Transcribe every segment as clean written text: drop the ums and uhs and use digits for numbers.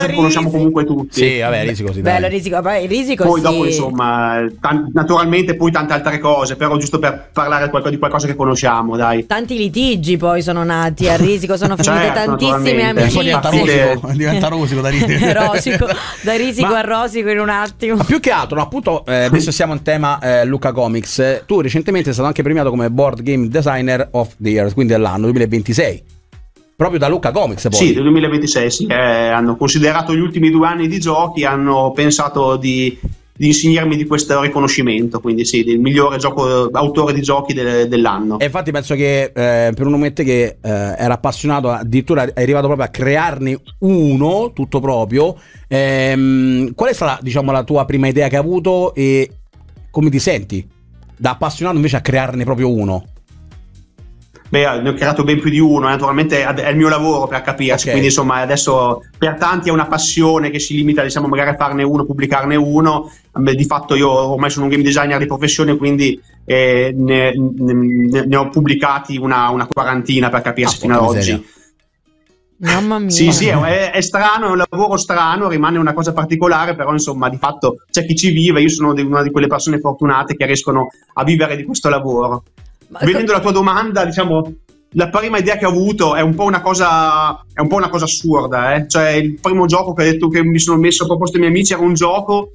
conosciamo comunque tutti. Sì, vabbè, Risico sì. Bello Risico, poi Risico poi sì. dopo insomma naturalmente poi tante altre cose, però giusto per parlare di qualcosa che conosciamo, dai. Tanti litigi poi sono nati a Risico, sono finite tantissime amicizie. Diventa Rosico da Risico. Da Risico a Rosico in un attimo. Ma più che altro, no, appunto, adesso siamo in tema Lucca Comics. Tu recentemente sei stato anche premiato come Board Game Designer of the Year, quindi dell'anno 2026. Proprio da Lucca Comics poi. Sì, del 2026, sì. Hanno considerato gli ultimi 2 anni di giochi, hanno pensato di insignarmi di questo riconoscimento, quindi sì, del migliore autore di giochi dell'anno. E infatti penso che per un momento che era appassionato, addirittura è arrivato proprio a crearne uno tutto proprio. Qual è stata, diciamo, la tua prima idea che hai avuto e come ti senti da appassionato invece a crearne proprio uno? Beh, ne ho creato ben più di uno, naturalmente è il mio lavoro, per capirci, quindi insomma adesso per tanti è una passione che si limita, diciamo, magari a farne uno, pubblicarne uno. Di fatto io ormai sono un game designer di professione, quindi ne ho pubblicati una quarantina, per capirsi, fino ad oggi. Mamma mia. Sì, è strano, è un lavoro strano, rimane una cosa particolare, però insomma di fatto c'è chi ci vive. Io sono una di quelle persone fortunate che riescono a vivere di questo lavoro. Venendo alla tua domanda, diciamo, la prima idea che ho avuto è un po' una cosa assurda, Cioè, il primo gioco che ho detto, che mi sono messo a proposto ai miei amici, era un gioco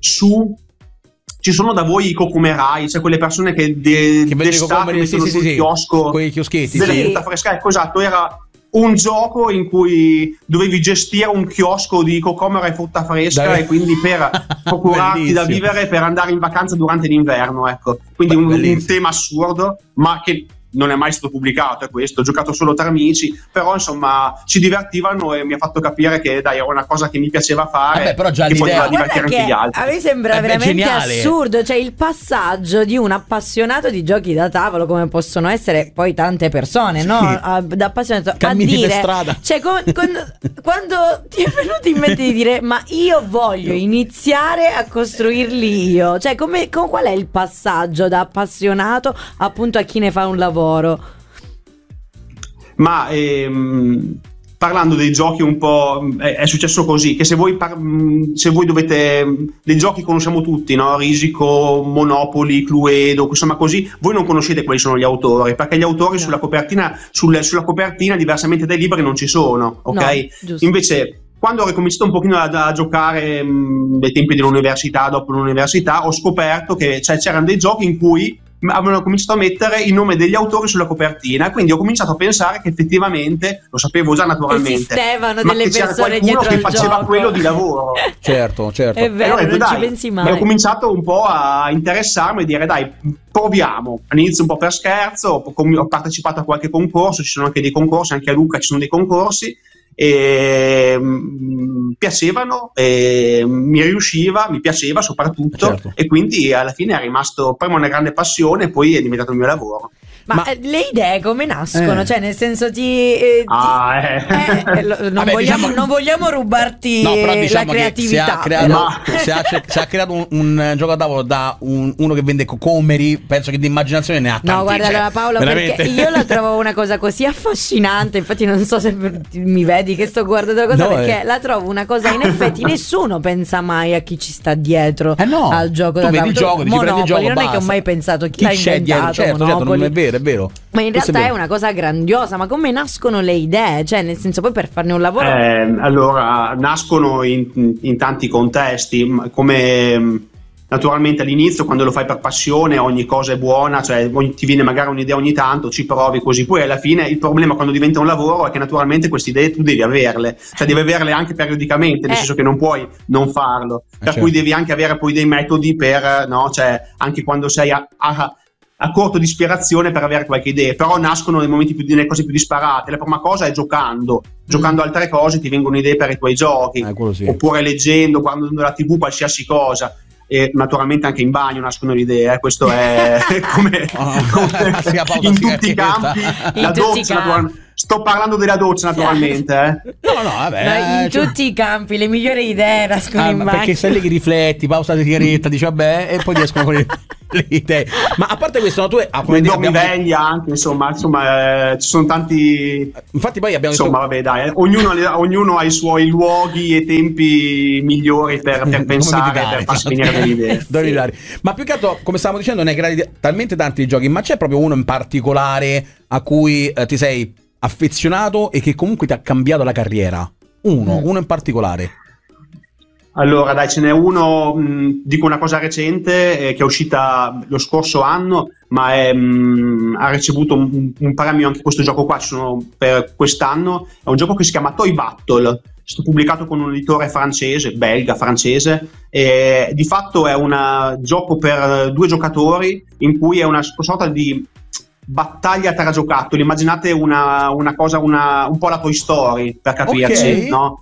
ci sono da voi i cocomerai, cioè quelle persone che d'estate mettono sul chiosco quei chioschetti della frutta fresca. Ecco, esatto, era un gioco in cui dovevi gestire un chiosco di cocomera e frutta fresca, e quindi per procurarti da vivere per andare in vacanza durante l'inverno, ecco. Quindi un tema assurdo, ma che non è mai stato pubblicato, è questo. Ho giocato solo tra amici, però insomma ci divertivano e mi ha fatto capire che dai, era una cosa che mi piaceva fare. Però già che l'idea, poteva divertire anche gli altri. A me sembra veramente geniale. assurdo, cioè il passaggio di un appassionato di giochi da tavolo, come possono essere poi tante persone, no? Da appassionato cammini a dire, per strada, cioè quando ti è venuto in mente di dire ma io voglio iniziare a costruirli io, cioè qual è il passaggio da appassionato appunto a chi ne fa un lavoro? Ma parlando dei giochi un po' è successo così, che se voi dovete, dei giochi conosciamo tutti, no? Risico, Monopoly, Cluedo, insomma così, voi non conoscete quali sono gli autori, perché gli autori sulla copertina diversamente dai libri non ci sono, ok? No, invece quando ho ricominciato un pochino a giocare dai tempi dell'università, dopo l'università, ho scoperto che c'erano dei giochi in cui avevano cominciato a mettere il nome degli autori sulla copertina, quindi ho cominciato a pensare che effettivamente, lo sapevo già naturalmente, esistevano ma delle che c'era persone qualcuno dietro che al faceva gioco. quello di lavoro. Certo. È vero, allora, non ci pensi mai. E ho cominciato un po' a interessarmi e dire dai, proviamo. All'inizio un po' per scherzo, ho partecipato a qualche concorso, ci sono anche dei concorsi, anche a Lucca ci sono dei concorsi, e piacevano, e mi piaceva soprattutto, certo. E quindi alla fine è rimasto prima una grande passione e poi è diventato il mio lavoro. Ma le idee come nascono? Cioè, nel senso non vogliamo rubarti la creatività. Se ha creato un gioco a tavolo da uno che vende cocomeri, penso che di immaginazione ne ha tanti. No, guarda, allora Paolo, veramente. perché io la trovo una cosa così affascinante, infatti non so se mi vedi che sto guardando la cosa, perché la trovo una cosa, in effetti nessuno pensa mai a chi ci sta dietro al gioco da tavolo. Monopoli, non è che ho mai pensato chi l'ha inventato, certo, non è vero. Ma in realtà è una cosa grandiosa. Ma come nascono le idee? Cioè, nel senso, poi per farne un lavoro. Allora, nascono in tanti contesti, come naturalmente all'inizio, quando lo fai per passione, ogni cosa è buona, cioè ti viene magari un'idea ogni tanto, ci provi così. Poi alla fine il problema quando diventa un lavoro è che naturalmente queste idee tu devi averle, cioè devi averle anche periodicamente, nel senso che non puoi non farlo, per cui devi anche avere poi dei metodi per, no, cioè anche quando sei a corto di ispirazione per avere qualche idea, però nascono nei momenti nelle cose più disparate. La prima cosa è giocando altre cose ti vengono idee per i tuoi giochi, oppure leggendo, guardando la TV, qualsiasi cosa. E naturalmente anche in bagno nascono le idee, questo è come in tutti i campi. La doccia, naturalmente. Sto parlando della doccia, naturalmente. In tutti i campi le migliori idee nascono in bagno. Perché sei lì che rifletti, pausa di sigaretta, dici vabbè, e poi ti escono con Ma a parte questo, tu veglia anche, insomma, ci sono tanti. Infatti, poi abbiamo insomma, vabbè, dai, ognuno ha i suoi luoghi e tempi migliori per pensare, per farsi venire delle idee. Ma più che altro, come stavamo dicendo, ne hai creati talmente tanti giochi, ma c'è proprio uno in particolare a cui ti sei affezionato e che comunque ti ha cambiato la carriera? Uno in particolare. Allora, dai, ce n'è uno, dico una cosa recente, che è uscita lo scorso anno, ma ha ricevuto un premio anche questo gioco qua, per quest'anno. È un gioco che si chiama Toy Battle, è stato pubblicato con un editore belga francese, e di fatto è un gioco per 2 giocatori in cui è una sorta di battaglia tra giocattoli. Immaginate una cosa, un po' la Toy Story, per capirci, okay. No?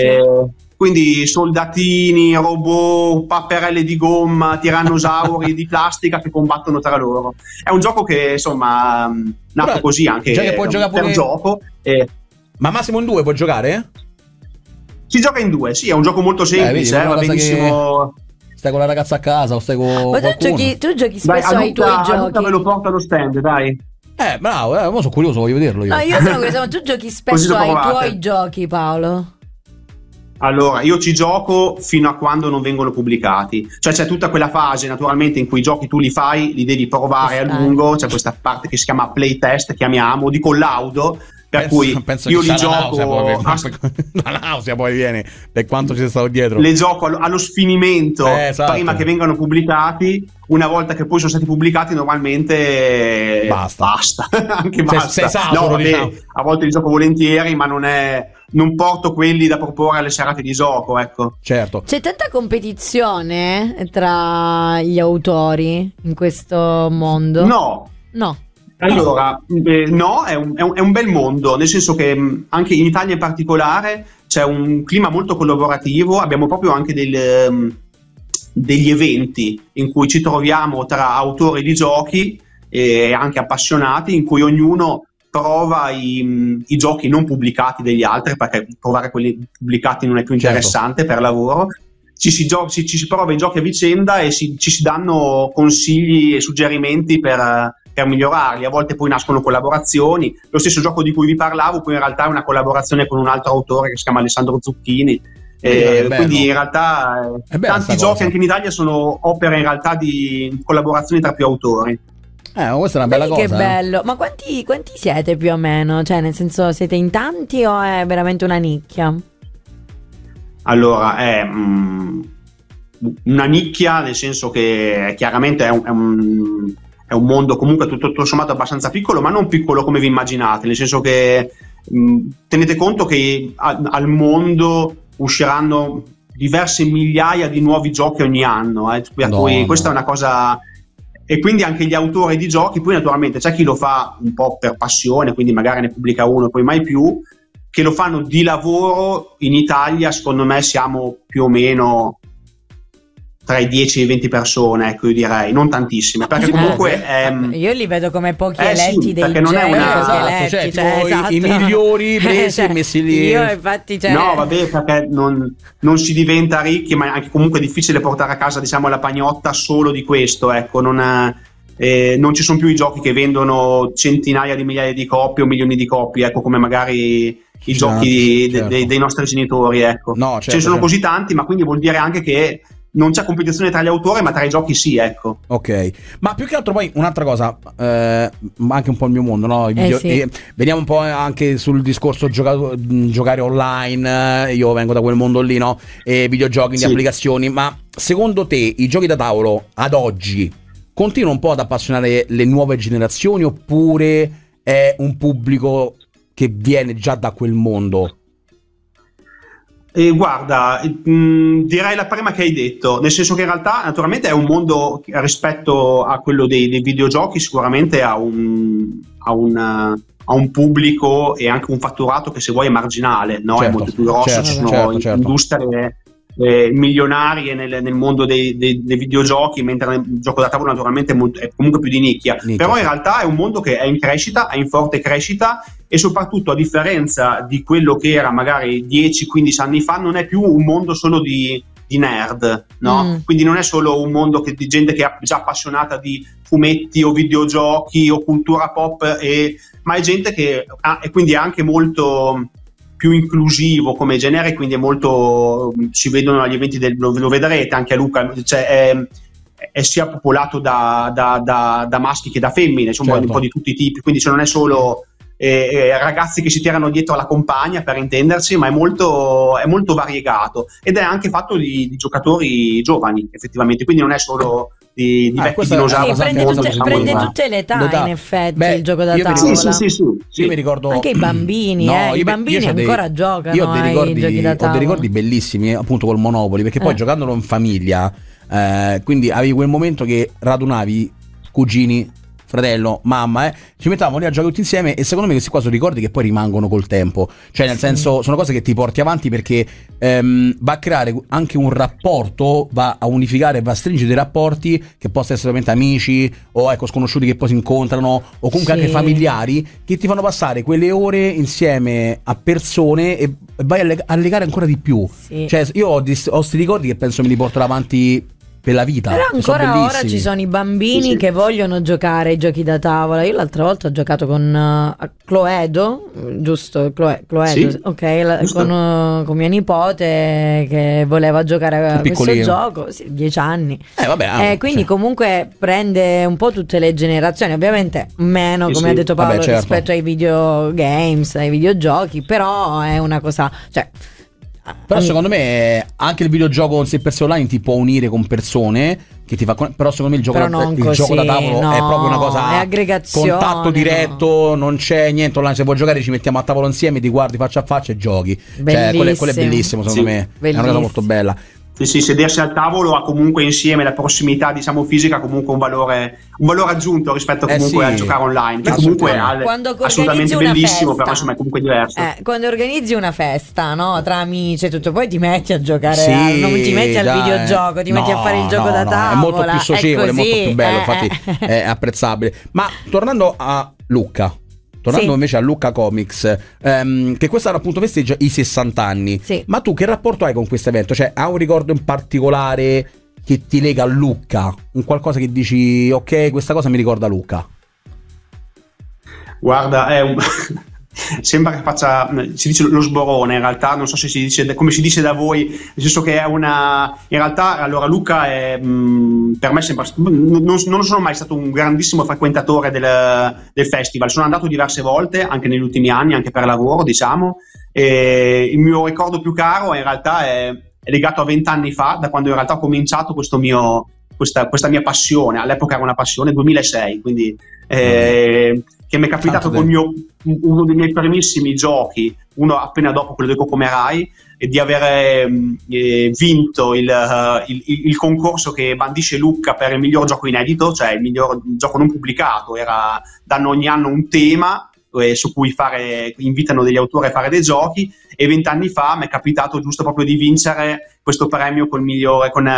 Quindi soldatini, robot, papperelle di gomma, tirannosauri di plastica che combattono tra loro. È un gioco che, insomma, nato così anche per gioco. Ma massimo in 2 puoi giocare? Si gioca in 2, sì, è un gioco molto semplice, va benissimo. Stai con la ragazza a casa o stai con qualcuno? Tu giochi spesso ai tuoi giochi. Me lo porto allo stand, dai. Bravo, ma sono curioso, voglio vederlo io. No, io sono curioso, ma tu giochi spesso ai tuoi giochi, Paolo? Allora, io ci gioco fino a quando non vengono pubblicati. Cioè c'è tutta quella fase, naturalmente, in cui i giochi tu li devi provare a lungo. C'è questa parte che si chiama playtest, chiamiamo, di collaudo. Per cui io li gioco. La nausea poi viene per quanto ci è stato dietro. Le gioco allo sfinimento, esatto, prima che vengano pubblicati. Una volta che poi sono stati pubblicati, normalmente basta. Anche basta. Sei saturo, diciamo. A volte li gioco volentieri, ma non porto quelli da proporre alle serate di gioco, ecco. Certo. C'è tanta competizione tra gli autori in questo mondo? No. Allora, no, è un bel mondo, nel senso che anche in Italia in particolare c'è un clima molto collaborativo. Abbiamo proprio anche degli eventi in cui ci troviamo tra autori di giochi e anche appassionati, in cui ognuno prova i giochi non pubblicati degli altri, perché provare quelli pubblicati non è più interessante, per lavoro. Ci si prova i giochi a vicenda e ci si danno consigli e suggerimenti per migliorarli. A volte poi nascono collaborazioni. Lo stesso gioco di cui vi parlavo poi in realtà è una collaborazione con un altro autore che si chiama Alessandro Zucchini. Quindi in realtà tanti giochi anche in Italia sono opere in realtà di collaborazioni tra più autori. Questa è una bella cosa. Che bello. Ma quanti siete più o meno? Cioè, nel senso, siete in tanti o è veramente una nicchia? Allora, è una nicchia, nel senso che chiaramente è un mondo comunque tutto sommato abbastanza piccolo, ma non piccolo come vi immaginate, nel senso che tenete conto che al mondo usciranno diverse migliaia di nuovi giochi ogni anno, per cui questa è una cosa. E quindi anche gli autori di giochi, poi naturalmente c'è chi lo fa un po' per passione, quindi magari ne pubblica uno e poi mai più, che lo fanno di lavoro. In Italia secondo me siamo più o meno tra i 10 e i 20 persone, ecco, io direi, non tantissime, perché comunque io li vedo come pochi eletti dei perché non è esatto. I migliori presi e messi lì. Io infatti no, vabbè, perché non si diventa ricchi, ma è anche comunque difficile portare a casa, diciamo, la pagnotta solo di questo, ecco. Non ci sono più i giochi che vendono centinaia di migliaia di copie o milioni di copie, ecco, come magari i giochi dei nostri genitori, ecco. No, ce ne sono così tanti, ma quindi vuol dire anche che non c'è competizione tra gli autori, ma tra i giochi sì, ecco. Ok, ma più che altro poi un'altra cosa, anche un po' il mio mondo, no? Veniamo un po' anche sul discorso giocare online. Io vengo da quel mondo lì, no? E videogiochi, di applicazioni. Ma secondo te i giochi da tavolo ad oggi continuano un po' ad appassionare le nuove generazioni, oppure è un pubblico che viene già da quel mondo? Guarda, direi la prima che hai detto, nel senso che in realtà naturalmente è un mondo rispetto a quello dei videogiochi, sicuramente ha un pubblico e anche un fatturato che, se vuoi, è marginale, no? È molto più grosso, ci sono industrie milionarie nel mondo dei videogiochi, mentre nel gioco da tavolo naturalmente è comunque più di nicchia. Però in realtà è un mondo che è in crescita, è in forte crescita, e soprattutto, a differenza di quello che era magari 10-15 anni fa, non è più un mondo solo di nerd, no? Quindi non è solo un mondo di gente che è già appassionata di fumetti o videogiochi o cultura pop, ma è gente che e quindi è anche molto più inclusivo come genere, quindi è molto, si vedono agli eventi lo vedrete anche a Lucca, cioè è sia popolato da maschi che da femmine, insomma, certo, un po' di tutti i tipi, quindi non è solo ragazzi che si tirano dietro alla compagna, per intendersi, ma è molto variegato, ed è anche fatto di giocatori giovani effettivamente, quindi non è solo di vecchi dinosauri. Prende tutte le età, in effetti. Beh, il gioco da tavola. Sì. Io mi ricordo anche i bambini, i bambini ancora giocano. Io ho dei ricordi, giochi da tavola. Ho dei ricordi bellissimi, appunto col Monopoli, perché poi giocandolo in famiglia, quindi avevi quel momento che radunavi cugini, fratello, mamma, ci mettavamo lì a giocare tutti insieme, e secondo me questi qua sono ricordi che poi rimangono col tempo, cioè nel senso sono cose che ti porti avanti, perché va a creare anche un rapporto, va a unificare, va a stringere dei rapporti che possono essere veramente amici o sconosciuti che poi si incontrano, o comunque anche familiari, che ti fanno passare quelle ore insieme a persone e vai a legare ancora di più. Cioè io ho questi ricordi che penso me li porterò avanti per la vita. Però ancora ora ci sono i bambini che vogliono giocare ai giochi da tavola. Io l'altra volta ho giocato con Cloedo, giusto? Cloedo, ok, con mia nipote che voleva giocare a questo gioco, 10 anni. Quindi comunque prende un po' tutte le generazioni, ovviamente meno, come ha detto Paolo, certo, rispetto ai videogames, ai videogiochi, però è una cosa, cioè. Però secondo me anche il videogioco in sé per sé online ti può unire con persone che ti fa, però secondo me il gioco da tavolo è proprio una cosa, è aggregazione, contatto diretto, non c'è niente online. Se vuoi giocare ci mettiamo a tavolo insieme, ti guardi faccia a faccia e giochi. Cioè, quello è bellissimo, secondo me. Bellissimo. È una cosa molto bella. Sì, sedersi al tavolo ha comunque insieme la prossimità, diciamo, fisica, comunque un valore aggiunto rispetto comunque a giocare online, che comunque è assolutamente bellissimo, però insomma è comunque diverso. Quando organizzi una festa, no, tra amici e tutto, poi ti metti a giocare, non ti metti al videogioco, ti metti a fare il gioco da tavola. È molto più socievole, è molto più bello, infatti è apprezzabile. Ma tornando a Lucca, invece a Lucca Comics, che quest'anno appunto festeggia i 60 anni. Ma tu che rapporto hai con questo evento? Cioè, hai un ricordo in particolare che ti lega a Lucca? Un qualcosa che dici, ok, questa cosa mi ricorda Lucca? Guarda, sembra che si dice lo sborone, in realtà non so se si dice come si dice da voi, nel senso che è in realtà, allora, Lucca è, per me sembra, non sono mai stato un grandissimo frequentatore del festival, sono andato diverse volte anche negli ultimi anni, anche per lavoro, diciamo, e il mio ricordo più caro in realtà è legato a 20 anni fa, da quando in realtà ho cominciato questa mia passione. All'epoca era una passione, 2006, quindi che mi è capitato con uno dei miei primissimi giochi, uno appena dopo quello di Cocomerai, di aver vinto il concorso che bandisce Lucca per il miglior gioco inedito, cioè il miglior gioco non pubblicato. Danno ogni anno un tema su cui invitano degli autori a fare dei giochi, e 20 anni fa mi è capitato giusto proprio di vincere questo premio con il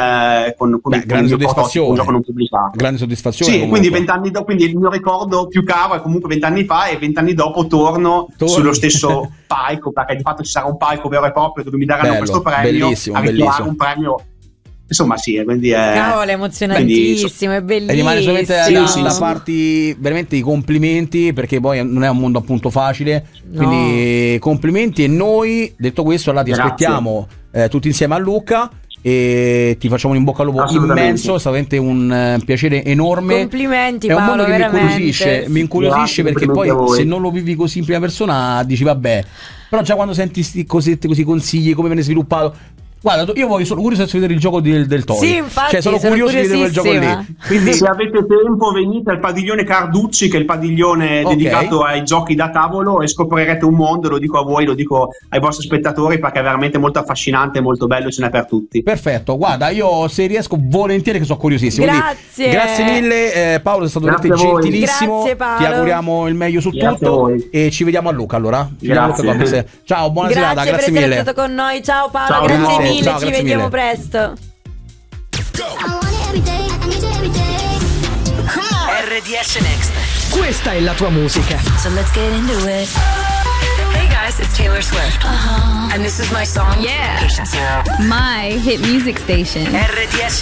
grande soddisfazione, un gioco non pubblicato. Grande soddisfazione. Sì, quindi 20 anni dopo, quindi il mio ricordo più caro è comunque 20 anni fa, e 20 anni dopo torno sullo stesso palco, perché di fatto ci sarà un palco vero e proprio dove mi daranno questo premio, a ritrovare un premio. Insomma, sì, quindi cavolo, è emozionantissimo, è bellissimo. E rimane solamente da farti veramente i complimenti, perché poi non è un mondo appunto facile. Quindi complimenti, e noi, detto questo, allora ti aspettiamo tutti insieme a Lucca e ti facciamo un in bocca al lupo immenso. È veramente un piacere enorme. Complimenti, è un Paolo, mondo che veramente mi incuriosisce perché poi se non lo vivi così in prima persona dici vabbè, però già quando senti questi cosette, così consigli, come viene sviluppato. Guarda, io sono curioso di vedere il gioco del Tori. Sì, infatti, cioè, sono curioso di vedere quel gioco lì. Quindi, se avete tempo, venite al padiglione Carducci, che è il padiglione dedicato ai giochi da tavolo, e scoprirete un mondo. Lo dico a voi, lo dico ai vostri spettatori, perché è veramente molto affascinante, molto bello, ce n'è per tutti. Perfetto, guarda, io se riesco volentieri, che sono curiosissimo. Grazie. Grazie mille, Paolo, è stato veramente gentilissimo. Grazie, Paolo. Ti auguriamo il meglio su tutto, e ci vediamo a Lucca allora. Ciao, buona serata, grazie mille. Per essere stato con noi. Ciao Paolo, grazie mille, ciao, ci vediamo presto. RDS Next. Questa è la tua musica. So let's get into it. Hey guys, it's Taylor Swift. And this is my song. Yeah. Patient Zero. My hit music station. RTS